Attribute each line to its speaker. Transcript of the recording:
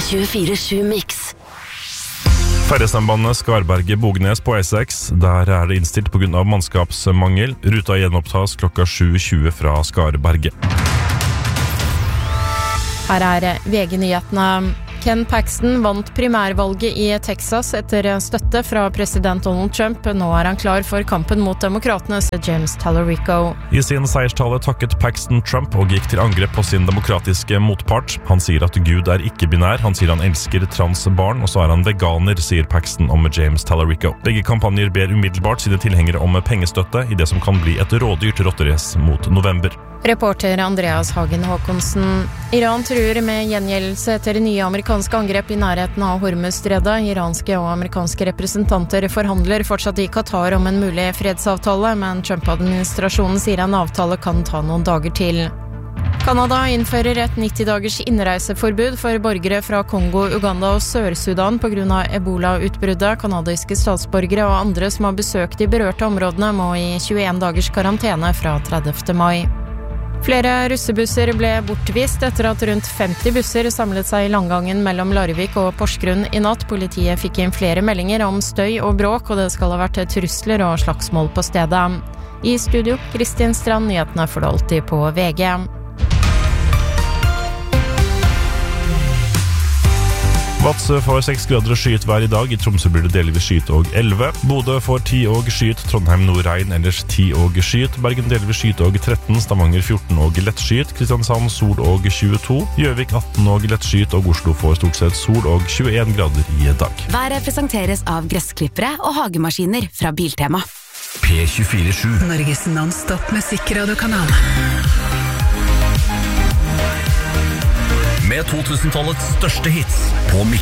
Speaker 1: P24/7 Mix.
Speaker 2: Ferjesambandet Skarberget-Bognes på E6, der det innstilt på grunn av mannskapsmangel. Ruta gjenopptas klokka 7:20 fra Skarberget.
Speaker 3: Her VG-nyhetene. Ken Paxton vant primærvalget i Texas etter støtte fra president Donald Trump. Nå han klar for kampen mot demokratenes James Talerico.
Speaker 2: I sin seierstale takket Paxton Trump og gikk til angrep på sin demokratiske motpart. Han sier at Gud ikke-binær, han sier han elsker transbarn, og så han veganer, sier Paxton om James Talerico. Begge kampanjer ber umiddelbart sine tilhengere om pengestøtte i det som kan bli et rådyrt rotterace mot november.
Speaker 3: Reporter Andreas Hagen Håkonsen. Iran truer med gjengjeldelse etter nye amerikanske angrep i nærheten av Hormuzstredet. Iranske og amerikanske representanter forhandler fortsatt i Qatar om en mulig fredsavtale, men Trump-administrasjonen sier en avtale kan ta noen dager til. Kanada innfører et 90-dagers innreiseforbud for borgere fra Kongo, Uganda og Sør-Sudan på grunn av Ebola-utbruddet. Kanadiske statsborgere og andre som har besøkt de berørte områdene må i 21 dagers karantene fra 30. mai. Flere russebusser ble bortvist etter at rundt 50 busser samlet seg i langgangen mellom Larvik og Porsgrunn i natt. Politiet fikk inn flere meldinger om støy og bråk, og det skal ha vært trusler og slagsmål på stedet. I studio, Kristin Strand, nyhetene får du alltid på VG.
Speaker 2: Vadsø får 6 grader og skyet vær i dag. I Tromsø blir det delvis skyet og 11. Bodø får 10 og skyet. Trondheim nordregn, ellers 10 og skyet. Bergen delvis skyet og 13. Stavanger 14 og lett skyet. Kristiansand sol og 22. Gjøvik 18 og lett skyet. Og Oslo får stort sett sol og 21 grader i dag.
Speaker 1: Været presenteres av gressklippere og hagemaskiner fra Biltema.
Speaker 4: P24/7 Norges non-stop musikkradiokanal. Med 2000-tallets største hits på Mix.